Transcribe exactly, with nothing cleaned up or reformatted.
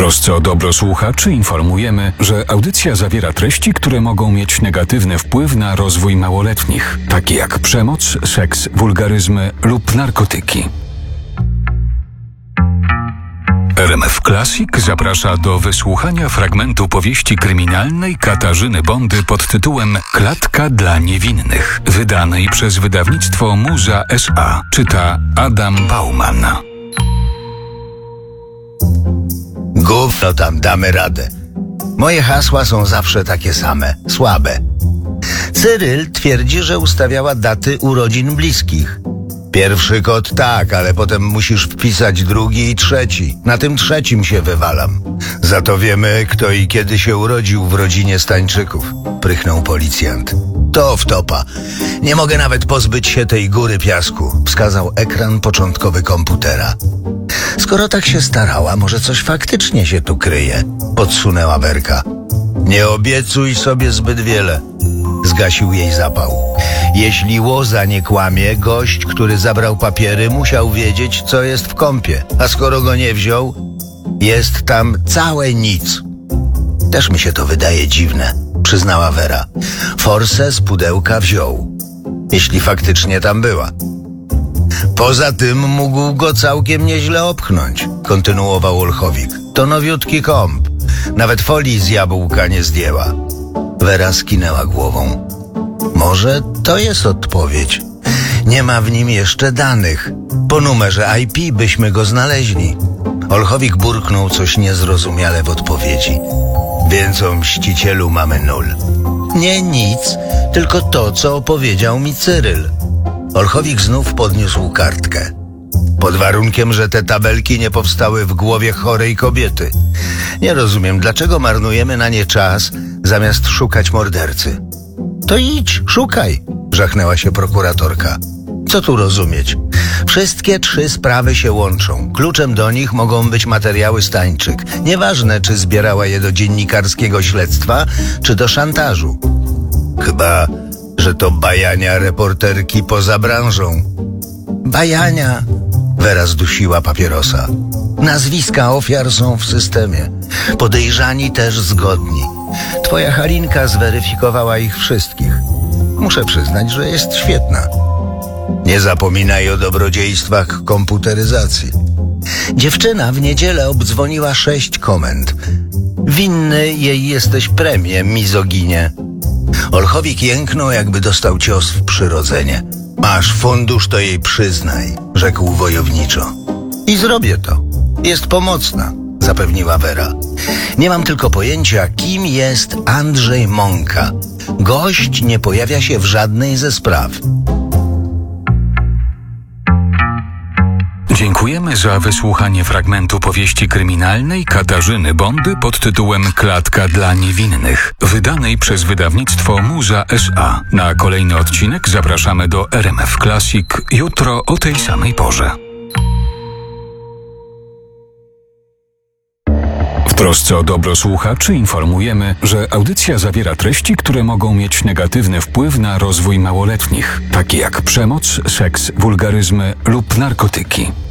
trosce o dobro słuchaczy informujemy, że audycja zawiera treści, które mogą mieć negatywny wpływ na rozwój małoletnich, takie jak przemoc, seks, wulgaryzmy lub narkotyki. R M F Classic zaprasza do wysłuchania fragmentu powieści kryminalnej Katarzyny Bondy pod tytułem Klatka dla niewinnych, wydanej przez wydawnictwo Muza S A. Czyta Adam Bauman. Gówno tam, damy radę. Moje hasła są zawsze takie same, słabe. Cyryl twierdzi, że ustawiała daty urodzin bliskich. Pierwszy kod tak, ale potem musisz wpisać drugi i trzeci. Na tym trzecim się wywalam. Za to wiemy, kto i kiedy się urodził w rodzinie Stańczyków. Prychnął policjant. To wtopa. Nie mogę nawet pozbyć się tej góry piasku, wskazał ekran początkowy komputera. Skoro tak się starała, może coś faktycznie się tu kryje, podsunęła Werka. Nie obiecuj sobie zbyt wiele. Zgasił jej zapał. Jeśli łoza nie kłamie, gość, który zabrał papiery, musiał wiedzieć, co jest w kompie. A skoro go nie wziął, jest tam całe nic. Też mi się to wydaje dziwne, przyznała Wera. Forsę z pudełka wziął, jeśli faktycznie tam była. Poza tym mógł go całkiem nieźle opchnąć, kontynuował Olchowik. To nowiutki komp. Nawet folii z jabłka nie zdjęła. Wera skinęła głową. Może to jest odpowiedź. Nie ma w nim jeszcze danych. Po numerze I P byśmy go znaleźli. Olchowik burknął coś niezrozumiale w odpowiedzi. Więc o mścicielu mamy nul. Nie nic, tylko to, co opowiedział mi Cyryl. Olchowik znów podniósł kartkę. Pod warunkiem, że te tabelki nie powstały w głowie chorej kobiety. Nie rozumiem, dlaczego marnujemy na nie czas, zamiast szukać mordercy. To idź, szukaj, żachnęła się prokuratorka. Co tu rozumieć? Wszystkie trzy sprawy się łączą. Kluczem do nich mogą być materiały Stańczyk. Nieważne, czy zbierała je do dziennikarskiego śledztwa, czy do szantażu. Chyba, że to bajania reporterki poza branżą. Bajania, Wera zdusiła papierosa. Nazwiska ofiar są w systemie. Podejrzani też zgodni. Twoja Halinka zweryfikowała ich wszystkich. Muszę przyznać, że jest świetna. Nie zapominaj o dobrodziejstwach komputeryzacji. Dziewczyna w niedzielę obdzwoniła sześć komend. Winny jej jesteś premię, mizoginie. Olchowik jęknął, jakby dostał cios w przyrodzenie. Masz fundusz, to jej przyznaj, rzekł wojowniczo. I zrobię to. Jest pomocna, zapewniła Wera. Nie mam tylko pojęcia, kim jest Andrzej Mąka. Gość nie pojawia się w żadnej ze spraw. Dziękujemy za wysłuchanie fragmentu powieści kryminalnej Katarzyny Bondy pod tytułem Klatka dla niewinnych, wydanej przez wydawnictwo Muza S A. Na kolejny odcinek zapraszamy do R M F Classic jutro o tej samej porze. W trosce o dobro słuchaczy informujemy, że audycja zawiera treści, które mogą mieć negatywny wpływ na rozwój małoletnich, takie jak przemoc, seks, wulgaryzmy lub narkotyki.